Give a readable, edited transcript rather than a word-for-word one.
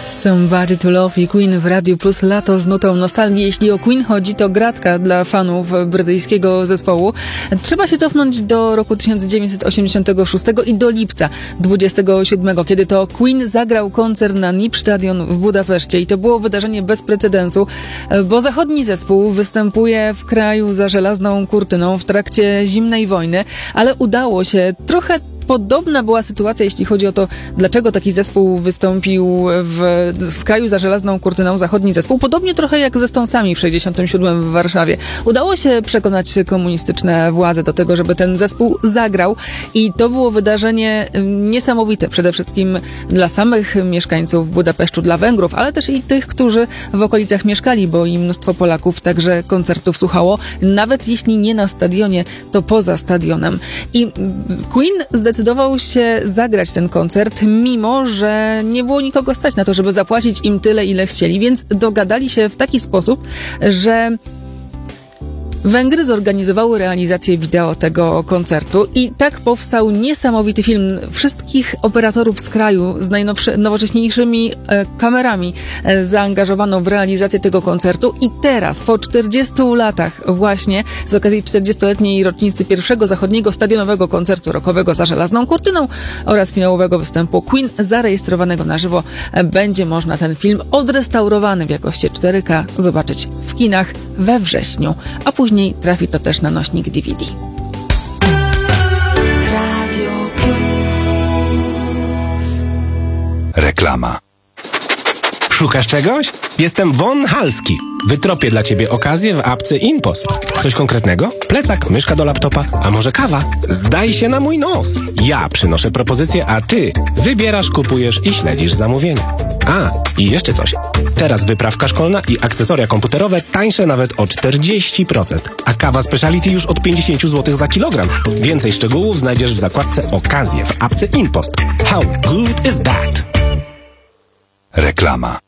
Somebody to Love i Queen w Radiu Plus lato z nutą nostalgii. Jeśli o Queen chodzi, to gratka dla fanów brytyjskiego zespołu. Trzeba się cofnąć do roku 1986 i do lipca 27, kiedy to Queen zagrał koncert na NIP Stadion w Budapeszcie i to było wydarzenie bez precedensu, bo zachodni zespół występuje w kraju za żelazną kurtyną w trakcie zimnej wojny, ale udało się trochę. Podobna była sytuacja, jeśli chodzi o to, dlaczego taki zespół wystąpił w kraju za żelazną kurtyną, zachodni zespół. Podobnie trochę jak ze Stonesami w 67 w Warszawie. Udało się przekonać komunistyczne władze do tego, żeby ten zespół zagrał i to było wydarzenie niesamowite. Przede wszystkim dla samych mieszkańców Budapesztu, dla Węgrów, ale też i tych, którzy w okolicach mieszkali, bo i mnóstwo Polaków także koncertów słuchało. Nawet jeśli nie na stadionie, to poza stadionem. I Queen zdecydował się zagrać ten koncert, mimo że nie było nikogo stać na to, żeby zapłacić im tyle, ile chcieli, więc dogadali się w taki sposób, że Węgry zorganizowały realizację wideo tego koncertu i tak powstał niesamowity film. Wszystkich operatorów z kraju z najnowocześniejszymi kamerami zaangażowano w realizację tego koncertu i teraz, po 40 latach właśnie, z okazji 40-letniej rocznicy pierwszego zachodniego stadionowego koncertu rockowego za żelazną kurtyną oraz finałowego występu Queen zarejestrowanego na żywo, będzie można ten film odrestaurowany w jakości 4K zobaczyć w kinach we wrześniu, a później trafi to też na nośnik DVD. Radio Plus. Reklama. Szukasz czegoś? Jestem Von Halski. Wytropię dla ciebie okazję w apce InPost. Coś konkretnego? Plecak, myszka do laptopa, a może kawa? Zdaj się na mój nos. Ja przynoszę propozycje, a ty wybierasz, kupujesz i śledzisz zamówienia. A, i jeszcze coś. Teraz wyprawka szkolna i akcesoria komputerowe tańsze nawet o 40%, a kawa speciality już od 50 zł za kilogram. Więcej szczegółów znajdziesz w zakładce Okazje w apce InPost. How good is that? Reklama.